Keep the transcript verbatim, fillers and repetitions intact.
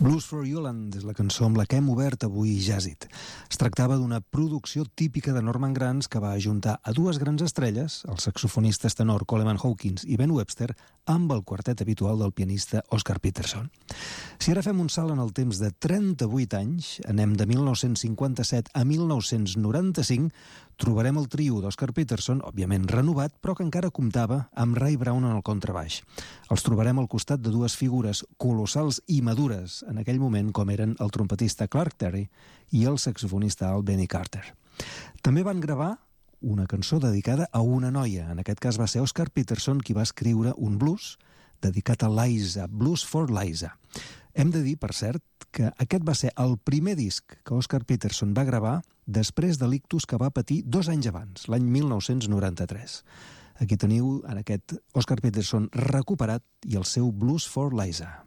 Blues for Yoland és la cançó amb la que hem obert avui Jazzit. Es tractava d'una producció típica de Norman Granz que va ajuntar a dues grans estrelles, els saxofonistes tenor Coleman Hawkins i Ben Webster, amb el quartet habitual del pianista Oscar Peterson. Si ara fem un salt en el temps de trenta-vuit anys, anem de mil nou-cents cinquanta-set a mil nou-cents noranta-cinc, trobarem el trio d'Oscar Peterson, òbviament renovat, però que encara comptava amb Ray Brown en el contrabaix. Els trobarem al costat de dues figures colossals i madures en aquell moment, com eren el trompetista Clark Terry i el saxofonista Al Benny Carter. També van gravar una cançó dedicada a una noia. En aquest cas va ser Oscar Peterson qui va escriure un blues dedicat a Liza, Blues for Liza. Hem de dir, per cert, que aquest va ser el primer disc que Oscar Peterson va gravar després de l'ictus que va patir dos anys abans, l'any mil nou-cents noranta-tres. Aquí teniu en aquest Oscar Peterson recuperat i el seu Blues for Liza.